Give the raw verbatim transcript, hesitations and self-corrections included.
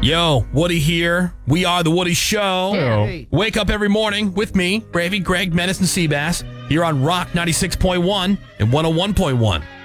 Yo, Woody here. We are The Woody Show. Hey. Wake up every morning with me, Bravey, Greg, Menace, and Seabass here on Rock ninety-six point one and one oh one point one.